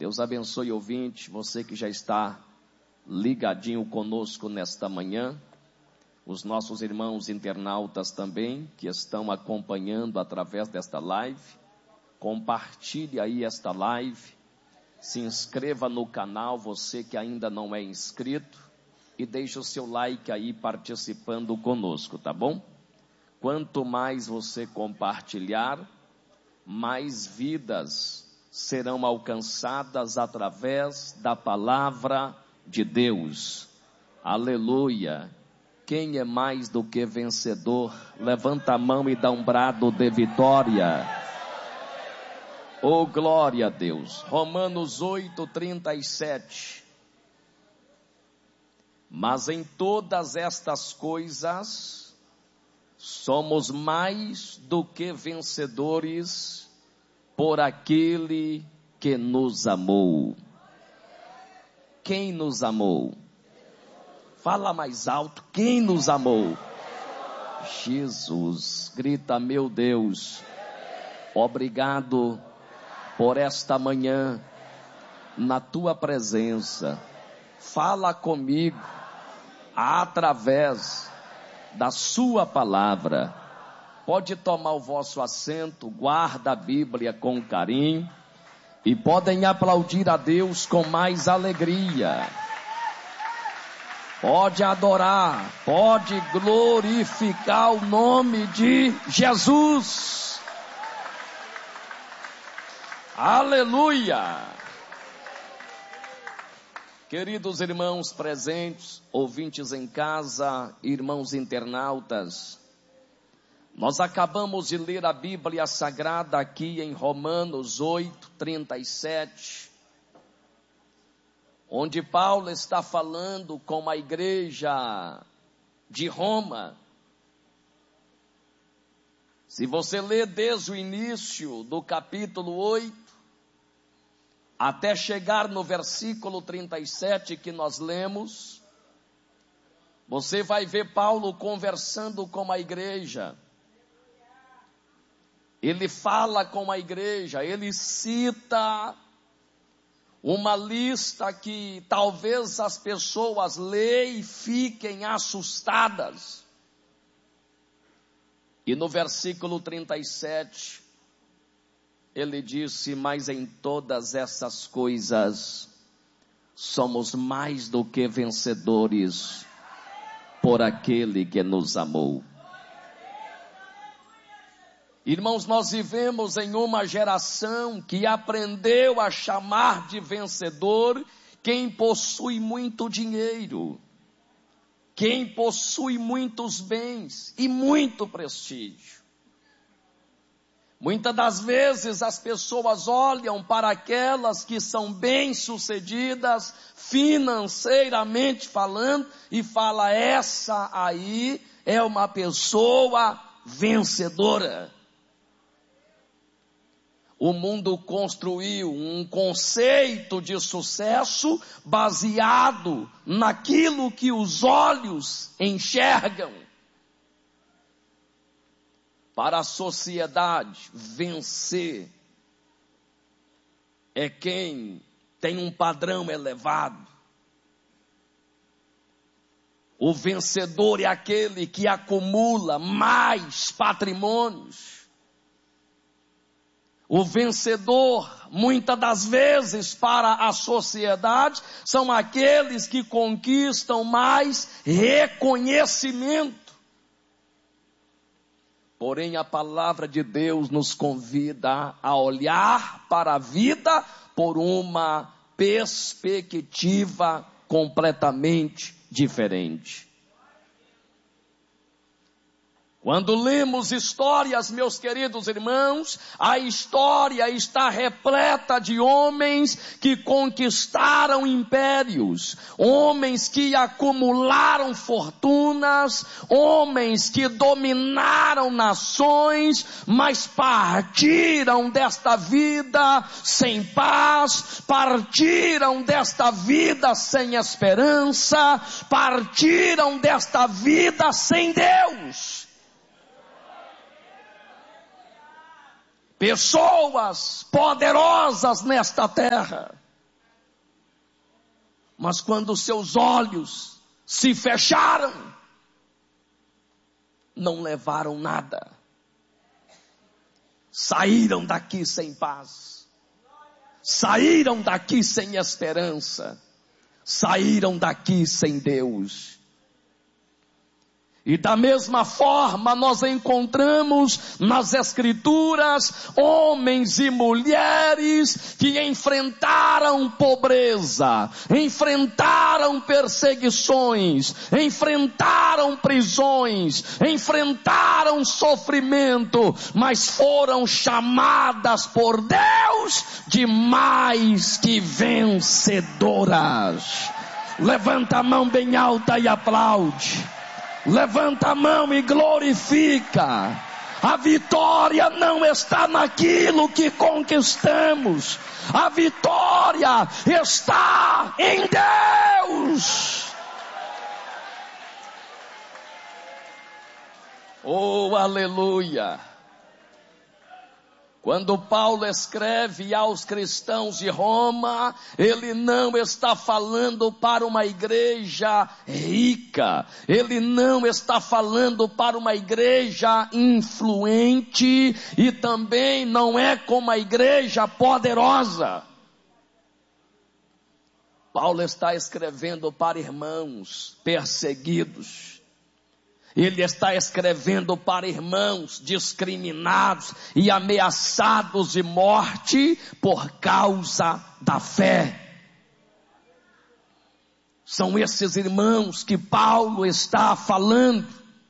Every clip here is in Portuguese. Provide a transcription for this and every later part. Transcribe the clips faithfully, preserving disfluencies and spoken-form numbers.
Deus abençoe, ouvinte, você que já está ligadinho conosco nesta manhã, os nossos irmãos internautas também, que estão acompanhando através desta live. Compartilhe aí esta live, se inscreva no canal, você que ainda não é inscrito, e deixe o seu like aí participando conosco, tá bom? Quanto mais você compartilhar, mais vidas serão alcançadas através da palavra de Deus. Aleluia! Quem é mais do que vencedor? Levanta a mão e dá um brado de vitória. Oh, glória a Deus. Romanos oito, trinta e sete. Mas em todas estas coisas somos mais do que vencedores por aquele que nos amou. Quem nos amou? Fala mais alto, quem nos amou? Jesus. Grita, meu Deus, obrigado por esta manhã, na tua presença. Fala comigo, através da sua palavra. Pode tomar o vosso assento, guarda a Bíblia com carinho e podem aplaudir a Deus com mais alegria. Pode adorar, pode glorificar o nome de Jesus. Aleluia! Queridos irmãos presentes, ouvintes em casa, irmãos internautas, nós acabamos de ler a Bíblia Sagrada aqui em Romanos oito, trinta e sete, onde Paulo está falando com a igreja de Roma. Se você ler desde o início do capítulo oito, até chegar no versículo trinta e sete que nós lemos, você vai ver Paulo conversando com a igreja. Ele fala com a igreja, ele cita uma lista que talvez as pessoas leiam e fiquem assustadas. E no versículo trinta e sete, ele disse, mas em todas essas coisas, somos mais do que vencedores por aquele que nos amou. Irmãos, nós vivemos em uma geração que aprendeu a chamar de vencedor quem possui muito dinheiro, quem possui muitos bens e muito prestígio. Muitas das vezes as pessoas olham para aquelas que são bem-sucedidas financeiramente falando e fala, essa aí é uma pessoa vencedora. O mundo construiu um conceito de sucesso baseado naquilo que os olhos enxergam. Para a sociedade, vencer é quem tem um padrão elevado. O vencedor é aquele que acumula mais patrimônios. O vencedor, muitas das vezes, para a sociedade, são aqueles que conquistam mais reconhecimento. Porém, a palavra de Deus nos convida a olhar para a vida por uma perspectiva completamente diferente. Quando lemos histórias, meus queridos irmãos, a história está repleta de homens que conquistaram impérios, homens que acumularam fortunas, homens que dominaram nações, mas partiram desta vida sem paz, partiram desta vida sem esperança, partiram desta vida sem Deus. Pessoas poderosas nesta terra, Mas quando seus olhos se fecharam, não levaram nada. Saíram daqui sem paz. Saíram daqui sem esperança. Saíram daqui sem Deus. E da mesma forma nós encontramos nas Escrituras homens e mulheres que enfrentaram pobreza, enfrentaram perseguições, enfrentaram prisões, enfrentaram sofrimento, mas foram chamadas por Deus de mais que vencedoras. Levanta a mão bem alta e aplaude. Levanta a mão e glorifica. A vitória não está naquilo que conquistamos. A vitória está em Deus. Oh, aleluia. Quando Paulo escreve aos cristãos de Roma, ele não está falando para uma igreja rica, ele não está falando para uma igreja influente e também não é como uma igreja poderosa. Paulo está escrevendo para irmãos perseguidos. Ele está escrevendo para irmãos discriminados e ameaçados de morte por causa da fé. São esses irmãos que Paulo está falando.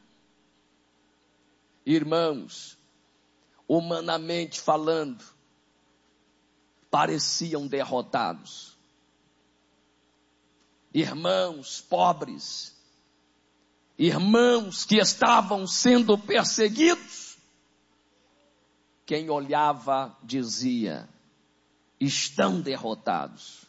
Irmãos, humanamente falando, pareciam derrotados. Irmãos pobres, irmãos que estavam sendo perseguidos, quem olhava dizia, estão derrotados.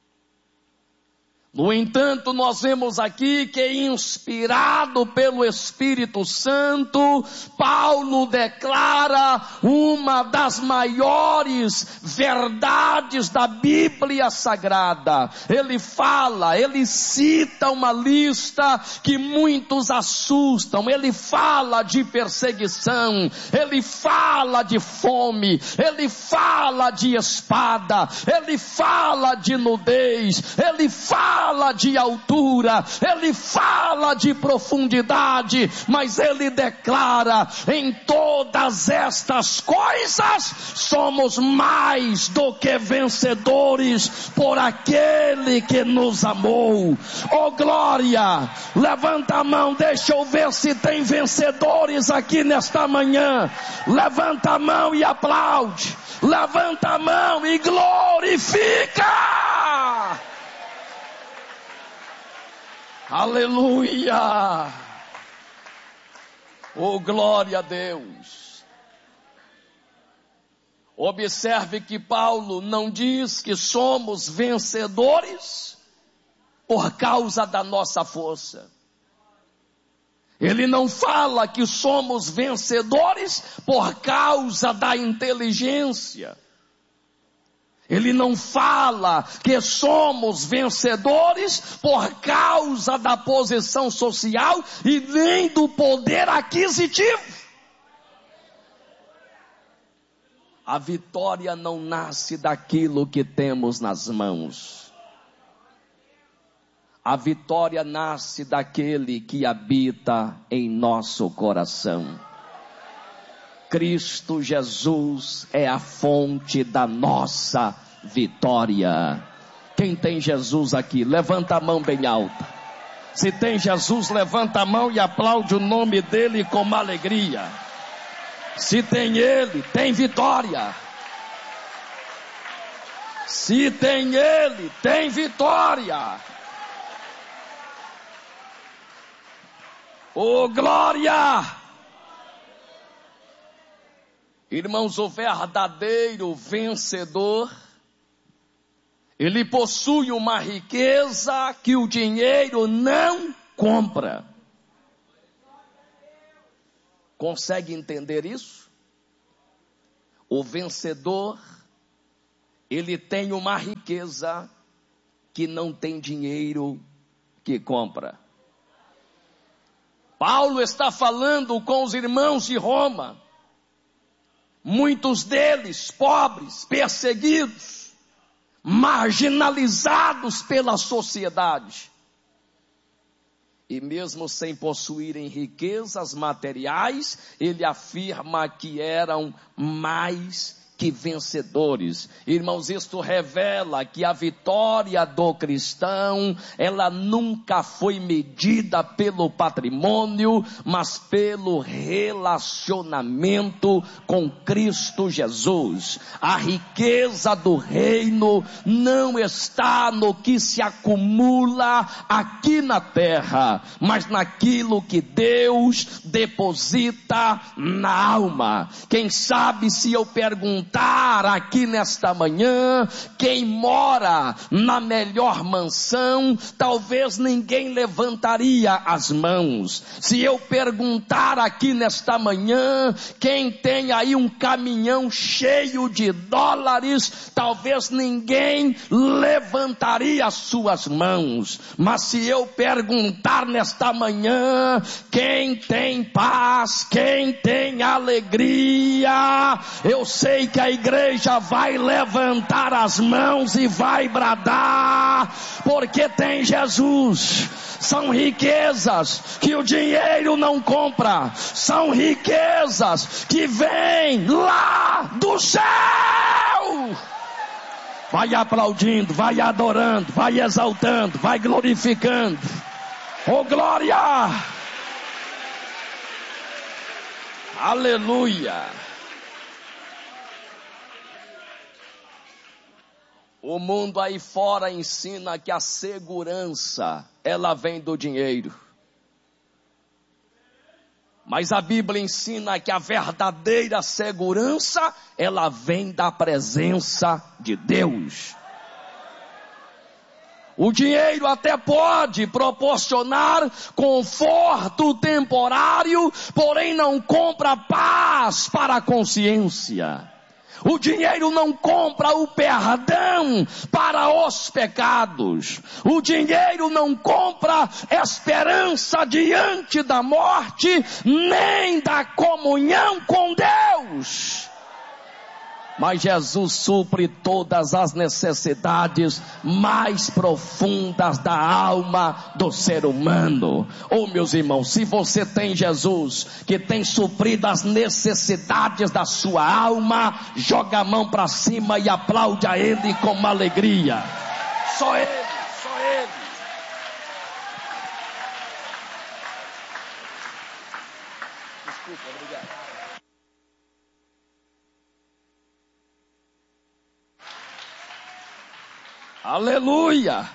No entanto, nós vemos aqui que, inspirado pelo Espírito Santo, Paulo declara uma das maiores verdades da Bíblia Sagrada. Ele fala, ele cita uma lista que muitos assustam. Ele fala de perseguição, ele fala de fome, ele fala de espada, ele fala de nudez, ele fala fala de altura, ele fala de profundidade, mas ele declara, em todas estas coisas, somos mais do que vencedores por aquele que nos amou. Oh glória, levanta a mão, deixa eu ver se tem vencedores aqui nesta manhã. Levanta a mão e aplaude, levanta a mão e glorifica. Aleluia! Oh, glória a Deus! Observe que Paulo não diz que somos vencedores por causa da nossa força. Ele não fala que somos vencedores por causa da inteligência. Ele não fala que somos vencedores por causa da posição social e nem do poder aquisitivo. A vitória não nasce daquilo que temos nas mãos. A vitória nasce daquele que habita em nosso coração. Cristo Jesus é a fonte da nossa vitória. Quem tem Jesus aqui, levanta a mão bem alta. Se tem Jesus, levanta a mão e aplaude o nome dele com alegria. Se tem ele, tem vitória. Se tem ele, tem vitória. Oh glória! Irmãos, o verdadeiro vencedor, ele possui uma riqueza que o dinheiro não compra. Consegue entender isso? O vencedor, ele tem uma riqueza que não tem dinheiro que compra. Paulo está falando com os irmãos de Roma, muitos deles pobres, perseguidos, marginalizados pela sociedade. E mesmo sem possuírem riquezas materiais, ele afirma que eram mais que vencedores. Irmãos, isto revela que a vitória do cristão, ela nunca foi medida pelo patrimônio, mas pelo relacionamento com Cristo Jesus. A riqueza do reino não está no que se acumula aqui na terra, mas naquilo que Deus deposita na alma. Quem sabe, se eu perguntar aqui nesta manhã, quem mora na melhor mansão, talvez ninguém levantaria as mãos. Se eu perguntar aqui nesta manhã, quem tem aí um caminhão cheio de dólares, talvez ninguém levantaria as suas mãos. Mas se eu perguntar nesta manhã, quem tem paz, quem tem alegria, eu sei que a igreja vai levantar as mãos e vai bradar, porque tem Jesus. São riquezas que o dinheiro não compra, são riquezas que vêm lá do céu. Vai aplaudindo, vai adorando, vai exaltando, vai glorificando. Oh, glória! Aleluia! O mundo aí fora ensina que a segurança, ela vem do dinheiro. Mas a Bíblia ensina que a verdadeira segurança, ela vem da presença de Deus. O dinheiro até pode proporcionar conforto temporário, porém não compra paz para a consciência. O dinheiro não compra o perdão para os pecados. O dinheiro não compra esperança diante da morte, nem da comunhão com Deus. Mas Jesus supre todas as necessidades mais profundas da alma do ser humano. Oh, meus irmãos, se você tem Jesus, que tem suprido as necessidades da sua alma, joga a mão para cima e aplaude a Ele com uma alegria. Só Ele, só Ele. Desculpa, obrigado. Aleluia!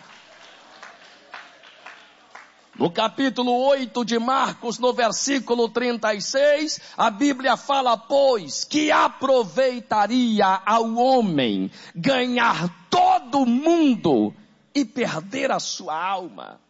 No capítulo oito de Marcos, no versículo trinta e seis, a Bíblia fala, pois, que aproveitaria ao homem ganhar todo o mundo e perder a sua alma.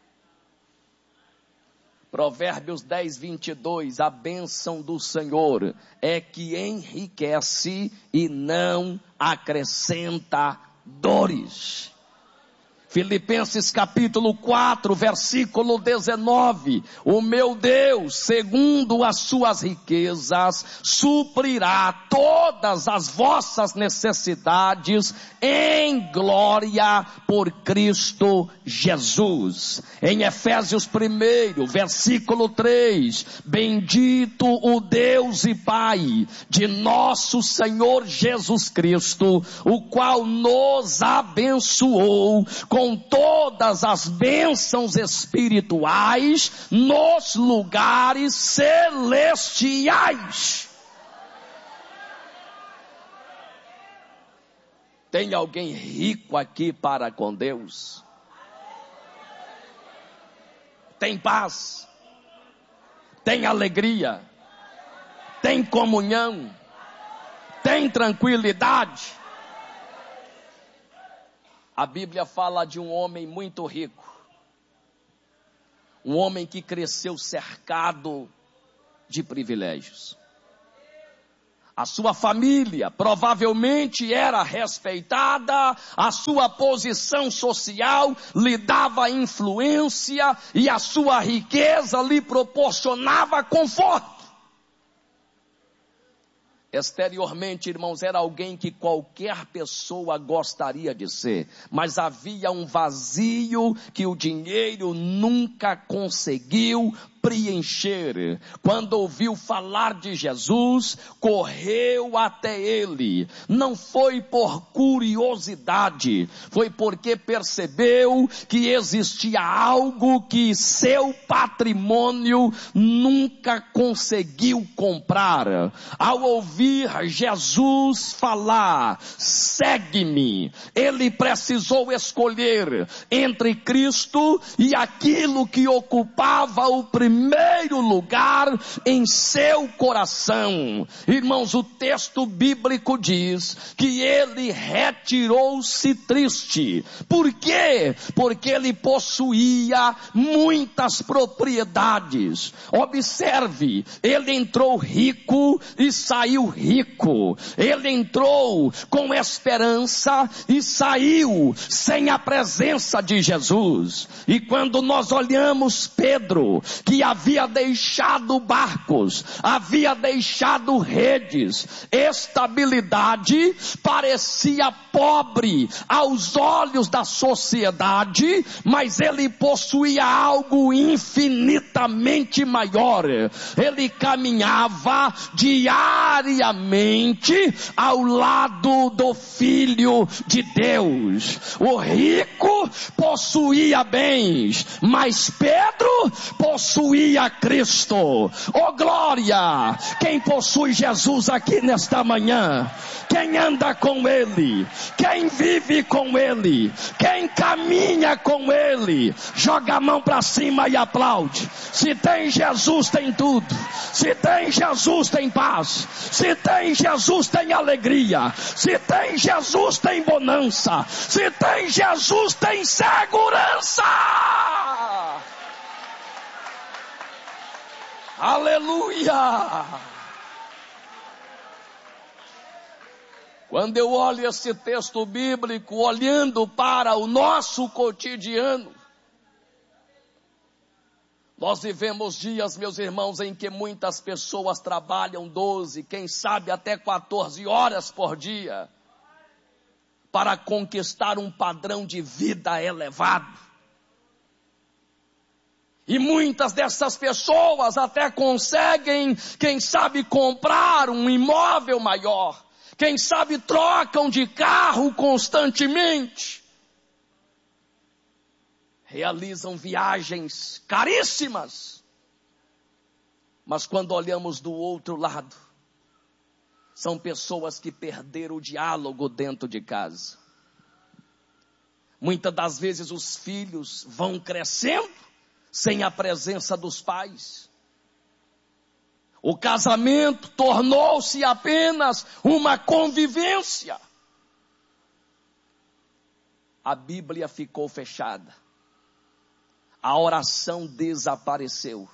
Provérbios dez, vinte e dois, a bênção do Senhor é que enriquece e não acrescenta dores. Filipenses capítulo quatro, versículo dezenove, o meu Deus, segundo as suas riquezas, suprirá todas as vossas necessidades em glória por Cristo Jesus. Em Efésios um, versículo três, bendito o Deus e Pai de nosso Senhor Jesus Cristo, o qual nos abençoou com todas as bênçãos espirituais nos lugares celestiais. Tem alguém rico aqui para com Deus? Tem paz? Tem alegria? Tem comunhão? Tem tranquilidade? A Bíblia fala de um homem muito rico, um homem que cresceu cercado de privilégios. A sua família provavelmente era respeitada, a sua posição social lhe dava influência e a sua riqueza lhe proporcionava conforto. Exteriormente, irmãos, era alguém que qualquer pessoa gostaria de ser, mas havia um vazio que o dinheiro nunca conseguiu preencher. Quando ouviu falar de Jesus, correu até ele. Não foi por curiosidade, foi porque percebeu que existia algo que seu patrimônio nunca conseguiu comprar. Ao ouvir Jesus falar, segue-me, ele precisou escolher entre Cristo e aquilo que ocupava o primeiro primeiro lugar em seu coração. Irmãos, o texto bíblico diz que ele retirou-se triste. Por quê? Porque ele possuía muitas propriedades. Observe, ele entrou rico e saiu rico. Ele entrou com esperança e saiu sem a presença de Jesus. E quando nós olhamos Pedro, que havia deixado barcos, havia deixado redes, estabilidade, parecia pobre aos olhos da sociedade, mas ele possuía algo infinitamente maior. Ele caminhava diariamente ao lado do Filho de Deus. O rico possuía bens, mas Pedro possuía Cristo. Oh glória! Quem possui Jesus aqui nesta manhã? Quem anda com Ele? Quem vive com Ele? Quem caminha com Ele? Joga a mão para cima e aplaude. Se tem Jesus, tem tudo. Se tem Jesus, tem paz. Se tem Jesus, tem alegria. Se tem Jesus, tem bonança. Se tem Jesus, tem segurança. Aleluia! Quando eu olho esse texto bíblico, olhando para o nosso cotidiano, nós vivemos dias, meus irmãos, em que muitas pessoas trabalham doze, quem sabe até quatorze horas por dia, para conquistar um padrão de vida elevado. E muitas dessas pessoas até conseguem, quem sabe, comprar um imóvel maior. Quem sabe trocam de carro constantemente. Realizam viagens caríssimas. Mas quando olhamos do outro lado, são pessoas que perderam o diálogo dentro de casa. Muitas das vezes os filhos vão crescendo sem a presença dos pais. O casamento tornou-se apenas uma convivência. A Bíblia ficou fechada. A oração desapareceu.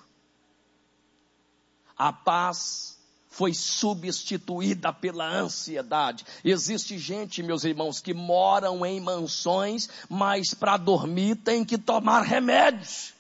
A paz foi substituída pela ansiedade. Existe gente, meus irmãos, que moram em mansões, mas para dormir tem que tomar remédios.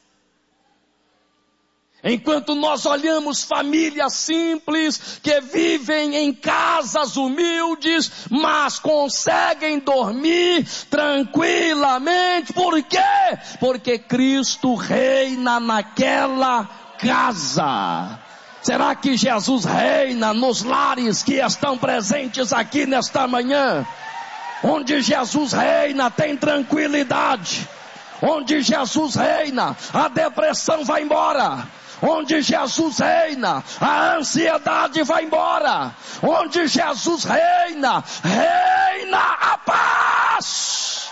Enquanto nós olhamos famílias simples, que vivem em casas humildes, mas conseguem dormir tranquilamente. Por quê? Porque Cristo reina naquela casa. Será que Jesus reina nos lares que estão presentes aqui nesta manhã? Onde Jesus reina tem tranquilidade. Onde Jesus reina, a depressão vai embora. Onde Jesus reina, a ansiedade vai embora. Onde Jesus reina, reina a paz.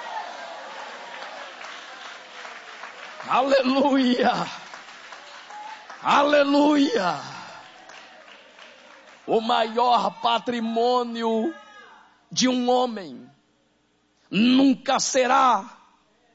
Aleluia. Aleluia. O maior patrimônio de um homem nunca será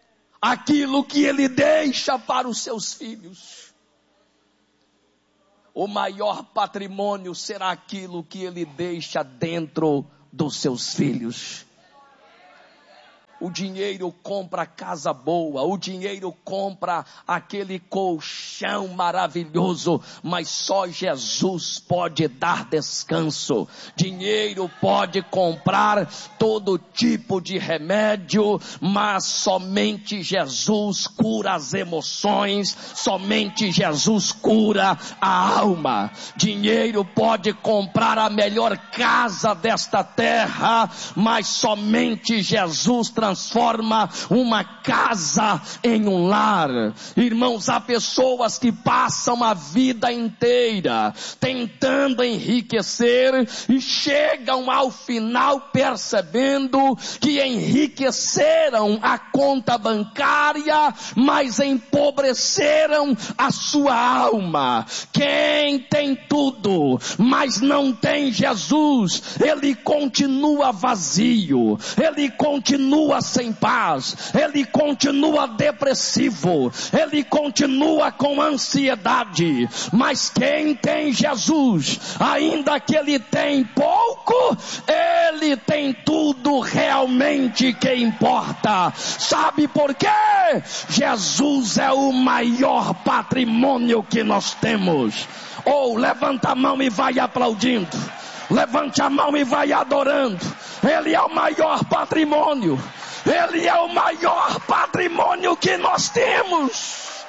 aquilo que ele deixa para os seus filhos. o maior patrimônio será aquilo que ele deixa dentro dos seus filhos. O dinheiro compra casa boa, o dinheiro compra aquele colchão maravilhoso, mas só Jesus pode dar descanso. Dinheiro pode comprar todo tipo de remédio, mas somente Jesus cura as emoções, somente Jesus cura a alma. Dinheiro pode comprar a melhor casa desta terra, mas somente Jesus transforma transforma uma casa em um lar. Irmãos, há pessoas que passam a vida inteira tentando enriquecer e chegam ao final percebendo que enriqueceram a conta bancária, mas empobreceram a sua alma. Quem tem tudo, mas não tem Jesus, ele continua vazio, ele continua sem paz, ele continua depressivo, ele continua com ansiedade. Mas quem tem Jesus, ainda que ele tem pouco, ele tem tudo realmente que importa. Sabe por quê? Jesus é o maior patrimônio que nós temos. Ou oh, levanta a mão e vai aplaudindo, levante a mão e vai adorando. Ele é o maior patrimônio. Ele é o maior patrimônio que nós temos.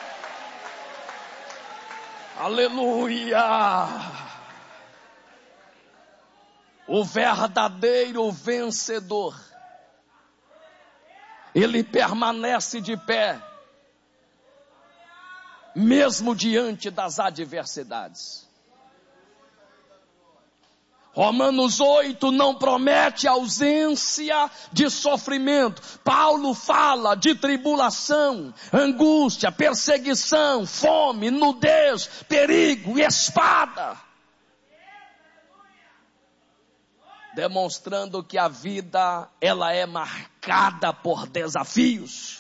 Aleluia! O verdadeiro vencedor, ele permanece de pé, mesmo diante das adversidades. Romanos oito não promete ausência de sofrimento. Paulo fala de tribulação, angústia, perseguição, fome, nudez, perigo e espada. Demonstrando que a vida, ela é marcada por desafios.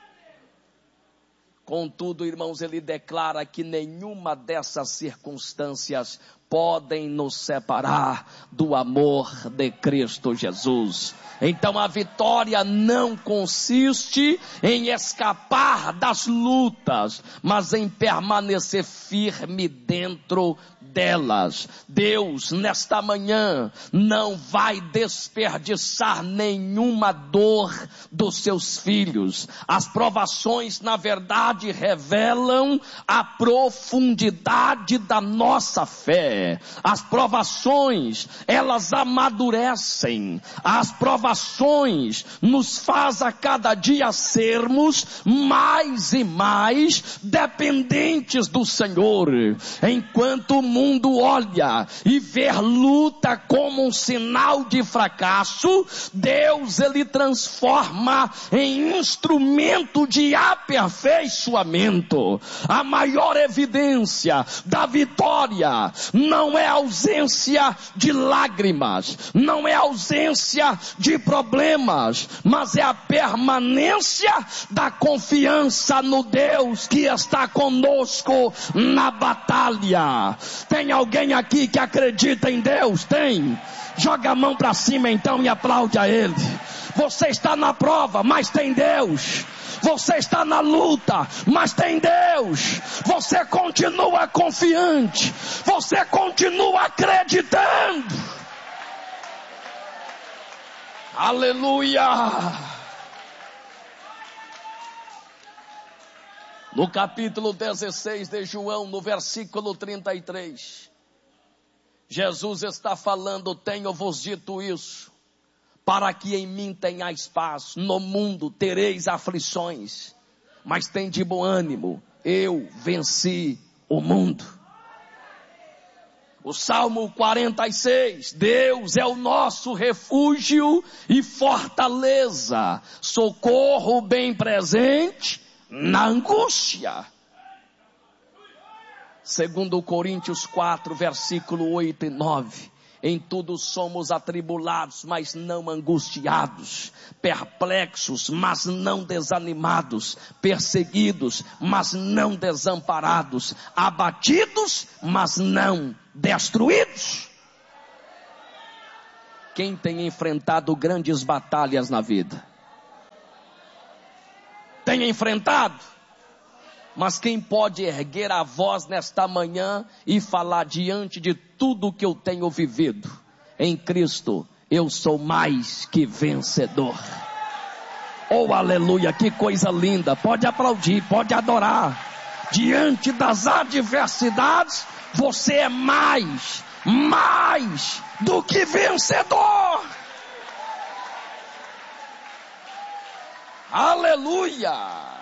Contudo, irmãos, ele declara que nenhuma dessas circunstâncias podem nos separar do amor de Cristo Jesus. Então a vitória não consiste em escapar das lutas, mas em permanecer firme dentro delas. Deus, nesta manhã, não vai desperdiçar nenhuma dor dos seus filhos. As provações, na verdade, revelam a profundidade da nossa fé. As provações, elas amadurecem. As provações nos faz a cada dia sermos mais e mais dependentes do Senhor. Enquanto o mundo olha e vê luta como um sinal de fracasso, Deus, ele transforma em instrumento de aperfeiçoamento. A maior evidência da vitória não é ausência de lágrimas, não é ausência de problemas, mas é a permanência da confiança no Deus que está conosco na batalha. Tem alguém aqui que acredita em Deus? Tem? Joga a mão para cima então e aplaude a Ele. Você está na prova, mas tem Deus. Você está na luta, mas tem Deus. Você continua confiante. Você continua acreditando. Aleluia! No capítulo dezesseis de João, no versículo trinta e três, Jesus está falando: tenho-vos dito isso, para que em mim tenhais paz. No mundo tereis aflições, mas tem de bom ânimo, eu venci o mundo. O Salmo quarenta e seis, Deus é o nosso refúgio e fortaleza, socorro bem presente na angústia. Segundo Coríntios quatro, versículo oito e nove, Em tudo somos atribulados, mas não angustiados, perplexos, mas não desanimados, perseguidos, mas não desamparados, abatidos, mas não destruídos. Quem tem enfrentado grandes batalhas na vida? Tem enfrentado? Mas quem pode erguer a voz nesta manhã e falar diante de tudo que eu tenho vivido? Em Cristo, eu sou mais que vencedor. Oh, aleluia, que coisa linda. Pode aplaudir, pode adorar. Diante das adversidades, você é mais, mais do que vencedor. Aleluia.